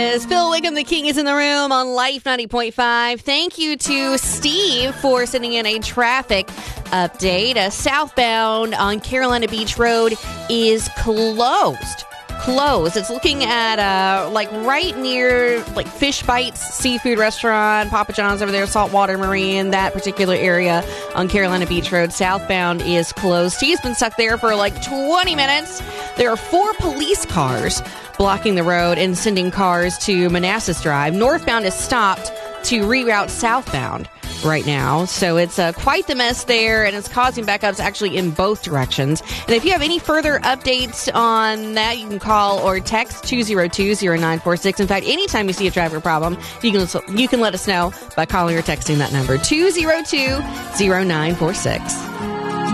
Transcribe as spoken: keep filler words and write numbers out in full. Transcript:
As Phil Wickham, the king, is in the room on Life ninety point five. Thank you to Steve for sending in a traffic update. Uh, southbound on Carolina Beach Road is closed. Closed. It's looking at uh, like right near like Fish Bites Seafood Restaurant, Papa John's over there, Saltwater Marine, that particular area on Carolina Beach Road. Southbound is closed. Steve's been stuck there for like twenty minutes. There are four police cars blocking the road and sending cars to Manassas Drive. Northbound is stopped to reroute southbound right now. So it's uh, quite the mess there, and it's causing backups actually in both directions. And if you have any further updates on that, you can call or text two oh two, oh nine four six. In fact, anytime you see a driver problem, you can, you can let us know by calling or texting that number, two oh two, oh nine four six.